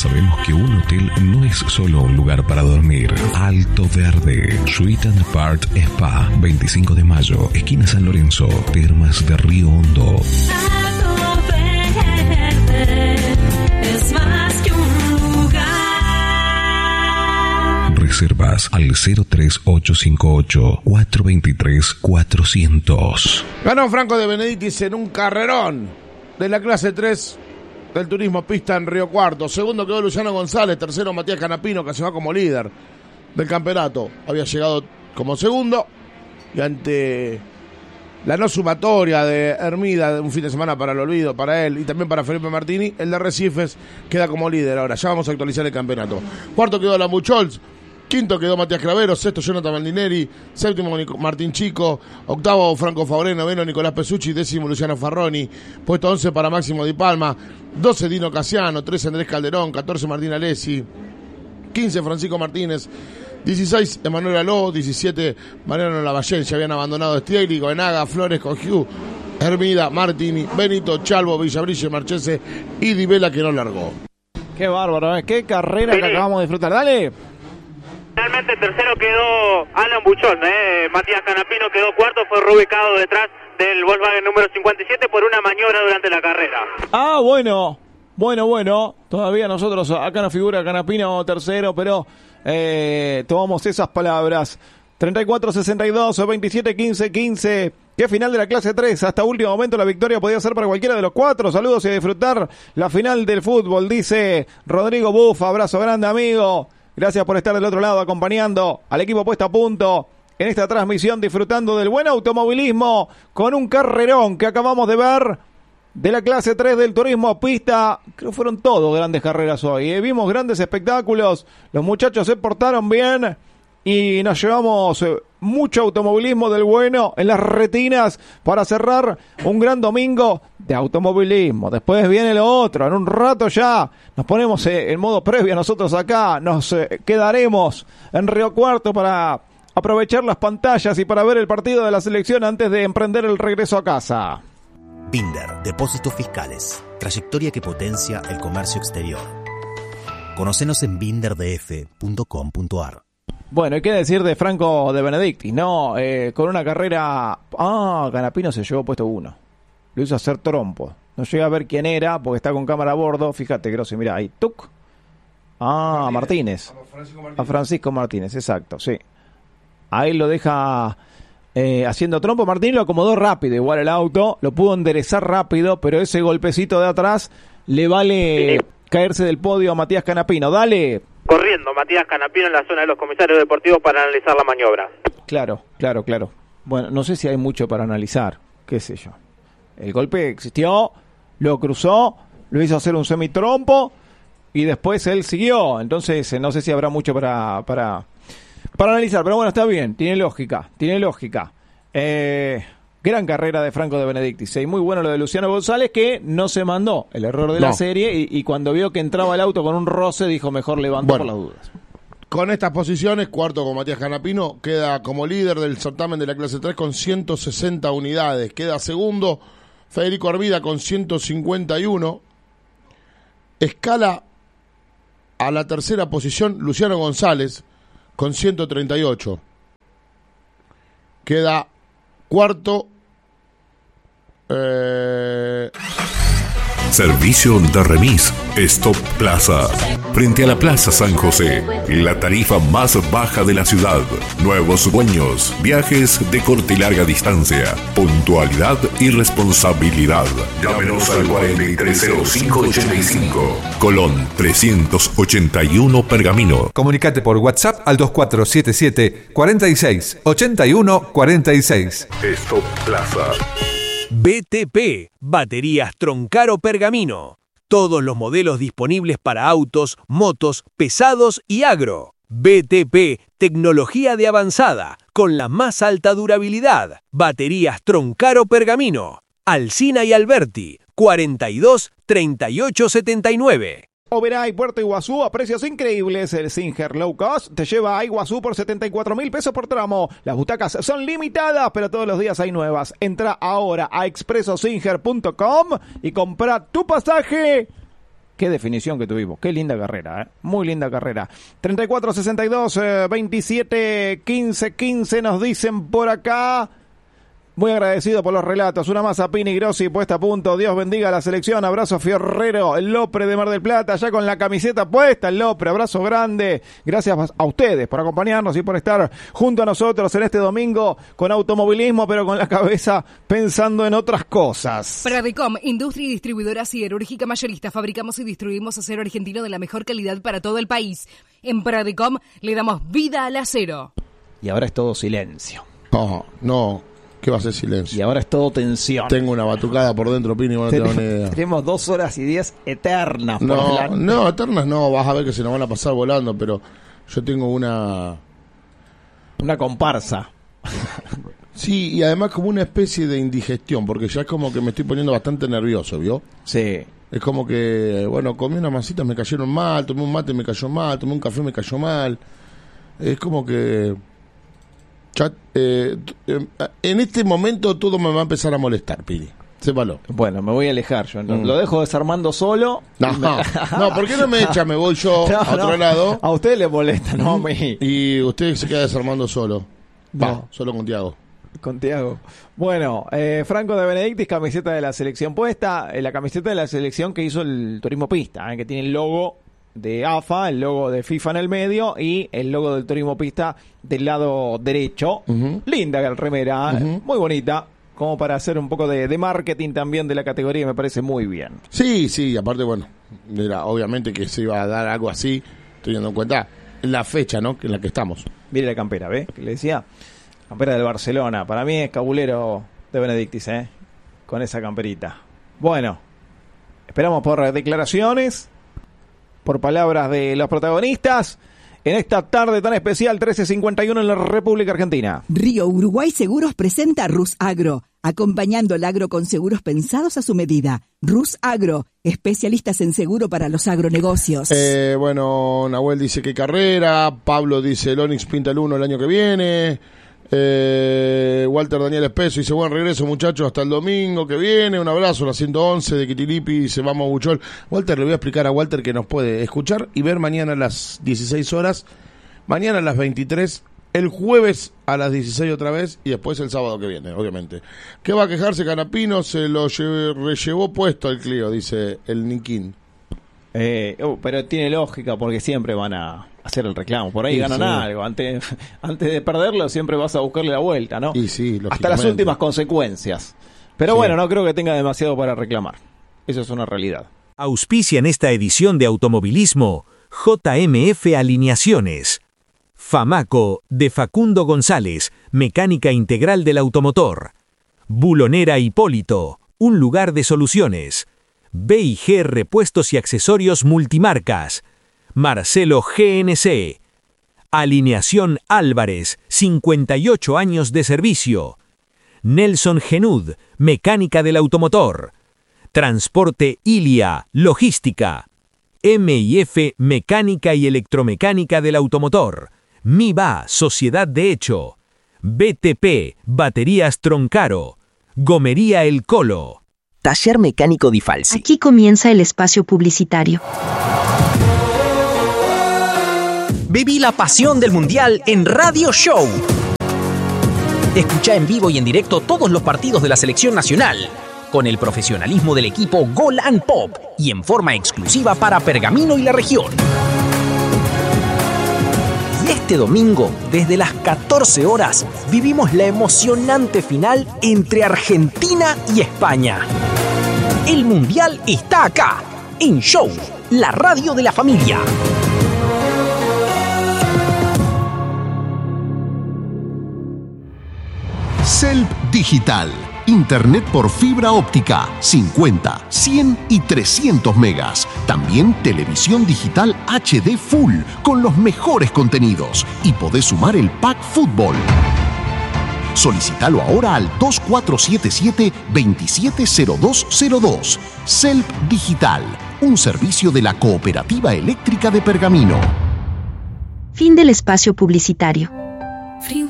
Sabemos que un hotel no es solo un lugar para dormir. Alto Verde, Suite and Part Spa, 25 de mayo, esquina San Lorenzo, Termas de Río Hondo. Alto Verde es más que un lugar. Reservas al 03858-423-400. Ganó Franco de Benedictis en un carrerón de la clase 3 del turismo pista en Río Cuarto. Segundo quedó Luciano González, tercero Matías Canapino, que se va como líder del campeonato. Había llegado como segundo y ante la no sumatoria de Hermida, de un fin de semana para el olvido, para él y también para Felipe Martini, el de Recifes queda como líder. Ahora ya vamos a actualizar el campeonato. Cuarto quedó la Muchols, quinto quedó Matías Cravero, sexto Jonathan Maldineri, séptimo Martín Chico, octavo Franco Fauré, noveno Nicolás Pesucci, décimo Luciano Farroni, puesto 11 para Máximo Di Palma, 12 Dino Casiano, 13 Andrés Calderón, 14 Martín Alessi, 15 Francisco Martínez, 16 Emanuel Aló, 17 Mariano Lavallén, ya habían abandonado Stiegli, Goenaga, Flores, Cogiu, Hermida, Martini, Benito, Chalvo, Villabrille, Marchese y Di Vela, que no largó. Qué bárbaro, qué carrera que acabamos de disfrutar. Dale. Finalmente tercero quedó Alan Buchón, Matías Canapino quedó cuarto, fue reubicado detrás del Volkswagen número 57 por una maniobra durante la carrera. Ah, bueno, todavía nosotros, acá no figura Canapino tercero, pero tomamos esas palabras. 34-62 o 27-15-15. Qué final de la clase 3. Hasta último momento la victoria podía ser para cualquiera de los cuatro. Saludos y a disfrutar la final del fútbol, dice Rodrigo Buff. Abrazo grande, amigo. Gracias por estar del otro lado acompañando al equipo puesto a punto en esta transmisión, disfrutando del buen automovilismo con un carrerón que acabamos de ver de la clase 3 del turismo pista. Creo que fueron todos grandes carreras hoy. Vimos grandes espectáculos, los muchachos se portaron bien y nos llevamos mucho automovilismo del bueno en las retinas para cerrar un gran domingo de automovilismo. Después viene lo otro, en un rato ya nos ponemos en modo previa nosotros acá, nos quedaremos en Río Cuarto para aprovechar las pantallas y para ver el partido de la selección antes de emprender el regreso a casa. Binder, Depósitos Fiscales, trayectoria que potencia el comercio exterior. Conocenos en binderdf.com.ar. Bueno, hay que decir de Franco de Benedictis, ¿no? Con una carrera... Canapino se llevó puesto 1. Lo hizo hacer trompo. No llegué a ver quién era, porque está con cámara a bordo. Fíjate, Grossi, mira, ahí, ¡tuc! Martínez. A Francisco Martínez, exacto, sí. Ahí lo deja haciendo trompo. Martín lo acomodó rápido, igual el auto. Lo pudo enderezar rápido, pero ese golpecito de atrás le vale caerse del podio a Matías Canapino. ¡Dale! Corriendo Matías Canapino en la zona de los comisarios deportivos para analizar la maniobra. Claro. Bueno, no sé si hay mucho para analizar, qué sé yo. El golpe existió, lo cruzó, lo hizo hacer un semitrompo y después él siguió. Entonces no sé si habrá mucho para analizar, pero bueno, está bien, tiene lógica. Gran carrera de Franco de Benedictis. Y muy bueno lo de Luciano González, que no se mandó el error de la serie y cuando vio que entraba el auto con un roce dijo mejor levanto por las dudas. Con estas posiciones, cuarto con Matías Canapino, queda como líder del certamen de la clase 3 con 160 unidades. Queda segundo Federico Arvida con 151. Escala a la tercera posición Luciano González con 138. Queda cuarto Servicio de remis Stop Plaza. Frente a la Plaza San José, la tarifa más baja de la ciudad. Nuevos dueños, viajes de corta y larga distancia, puntualidad y responsabilidad. Llámenos al 430585. Colón 381 Pergamino. Comunicate por WhatsApp al 2477 46 81 46. Stop Plaza. BTP, Baterías Troncaro Pergamino. Todos los modelos disponibles para autos, motos, pesados y agro. BTP, tecnología de avanzada, con la más alta durabilidad. Baterías Troncaro Pergamino. Alsina y Alberti, 42 38 79. Oberá Puerto Iguazú a precios increíbles. El Singer Low Cost te lleva a Iguazú por 74.000 pesos por tramo. Las butacas son limitadas, pero todos los días hay nuevas. Entra ahora a expresosinger.com y compra tu pasaje, Qué definición que tuvimos, qué linda carrera, muy linda carrera. 34-62, 27-15-15 nos dicen por acá. Muy agradecido por los relatos. Una más a Pini Grossi puesta a punto. Dios bendiga a la selección. Abrazo Fierrero, el Lopre de Mar del Plata, ya con la camiseta puesta, el Lopre. Abrazo grande. Gracias a ustedes por acompañarnos y por estar junto a nosotros en este domingo con automovilismo, pero con la cabeza pensando en otras cosas. Pradecom, industria y distribuidora siderúrgica mayorista. Fabricamos y distribuimos acero argentino de la mejor calidad para todo el país. En Pradecom le damos vida al acero. Y ahora es todo silencio. No. ¿Qué va a ser silencio? Y ahora es todo tensión. Tengo una batucada por dentro, Pini, no tengo ni idea. Tenemos 2 horas y 10 eternas. No, eternas no, vas a ver que se nos van a pasar volando, pero yo tengo una comparsa. Sí, y además como una especie de indigestión, porque ya es como que me estoy poniendo bastante nervioso, ¿vio? Sí. Es como que, bueno, comí unas masitas, me cayeron mal, tomé un mate, me cayó mal, tomé un café, me cayó mal. Es como que... en este momento todo me va a empezar a molestar, Pili. Sépalo. Bueno, me voy a alejar yo. Lo dejo desarmando solo. No, ¿por qué no me echa? Me voy yo a otro lado. A usted le molesta, no a mí. Y usted se queda desarmando solo. Solo con Tiago. Con Tiago. Bueno, Franco de Benedictis, camiseta de la selección puesta. La camiseta de la selección que hizo el Turismo Pista, que tiene el logo de AFA, el logo de FIFA en el medio y el logo del Turismo Pista del lado derecho. Linda remera, muy bonita, como para hacer un poco de marketing también de la categoría, me parece muy bien. Sí, aparte, bueno, obviamente que se iba a dar algo así, teniendo en cuenta la fecha, ¿no?, en la que estamos. Mire la campera, ¿ve? Que le decía, campera del Barcelona, para mí es cabulero de Benedictis, con esa camperita. Bueno, esperamos por declaraciones, por palabras de los protagonistas en esta tarde tan especial, 13:51 en la República Argentina. Río Uruguay Seguros presenta Rus Agro, acompañando el agro con seguros pensados a su medida. Rus Agro, especialistas en seguro para los agronegocios. Bueno, Nahuel dice que carrera, Pablo dice el Onix pinta el 1 el año que viene. Walter Daniel Espeso dice buen regreso muchachos hasta el domingo que viene, un abrazo, la 111 de Quitilipi dice vamos Buchol. Walter, le voy a explicar a Walter que nos puede escuchar y ver mañana a las 16 horas, mañana a las 23, el jueves a las 16 otra vez y después el sábado que viene, obviamente. ¿Qué va a quejarse Canapino? Se lo rellevó puesto al Clio, dice el Niquín. Pero tiene lógica porque siempre van a hacer el reclamo, por ahí ganan algo, antes de perderlo siempre vas a buscarle la vuelta, ¿no? Y sí, hasta las últimas consecuencias. Pero bueno, no creo que tenga demasiado para reclamar. Eso es una realidad. Auspicia en esta edición de Automovilismo JMF Alineaciones. Famaco de Facundo González, mecánica integral del automotor. Bulonera Hipólito, un lugar de soluciones. B&G Repuestos y Accesorios Multimarcas. Marcelo GNC. Alineación Álvarez, 58 años de servicio. Nelson Genud, mecánica del automotor. Transporte Ilia, logística. M&F, mecánica y electromecánica del automotor. MIBA, sociedad de hecho. BTP, baterías Troncaro. Gomería El Colo. Taller Mecánico Di Falsi. Aquí comienza el espacio publicitario. Viví la pasión del Mundial en Radio Show. Escucha en vivo y en directo todos los partidos de la selección nacional, con el profesionalismo del equipo Gol and Pop y en forma exclusiva para Pergamino y la región. Y este domingo, desde las 14 horas, vivimos la emocionante final entre Argentina y España. El Mundial está acá, en Show, la radio de la familia. Celp Digital. Internet por fibra óptica, 50, 100 y 300 megas. También televisión digital HD Full, con los mejores contenidos. Y podés sumar el pack fútbol. Solicítalo ahora al 2477-270202. Celp Digital, un servicio de la Cooperativa Eléctrica de Pergamino. Fin del espacio publicitario. Frío